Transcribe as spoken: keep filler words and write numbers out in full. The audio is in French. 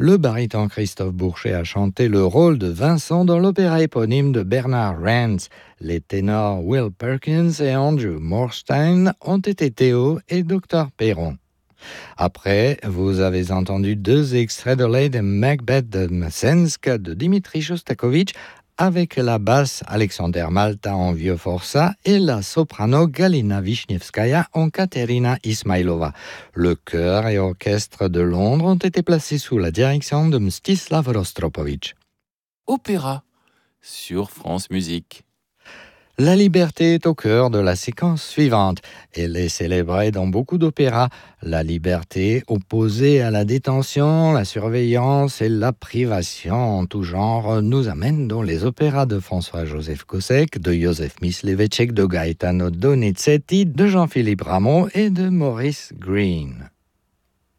Le baryton Christophe Bourchet a chanté le rôle de Vincent dans l'opéra éponyme de Bernard Rands. Les ténors Will Perkins et Andrew Morstein ont été Théo et docteur Perron. Après, vous avez entendu deux extraits de Lady Macbeth de Msensk de Dimitri Shostakovich avec la basse Alexander Malta en vieux forçat et la soprano Galina Wisniewskaja en Katerina Ismailova. Le chœur et orchestre de Londres ont été placés sous la direction de Mstislav Rostropovitch. Opéra sur France Musique. La liberté est au cœur de la séquence suivante. Elle est célébrée dans beaucoup d'opéras. La liberté opposée à la détention, la surveillance et la privation en tout genre nous amène dans les opéras de François-Joseph Kossek, de Józef Mysliveček, de Gaetano Donizetti, de Jean-Philippe Rameau et de Maurice Greene.